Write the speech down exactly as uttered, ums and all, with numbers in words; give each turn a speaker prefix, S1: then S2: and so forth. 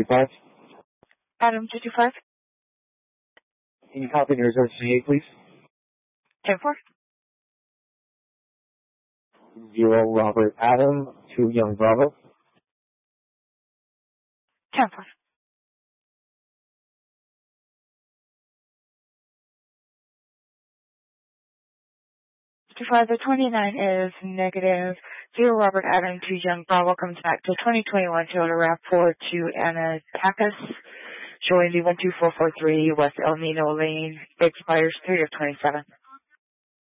S1: two five.
S2: Adam two two five.
S1: Can you copy the reserve twenty-eight, please?
S2: ten four.
S1: Zero Robert Adam, two Young Bravo.
S2: ten four. two five, the twenty-nine is negative. Zero Robert Adam, two Young Bravo comes back to twenty twenty-one Toyota RAV four to Anna Takas, showing the one two four four three West El Nino Lane, expires three of twenty-seven.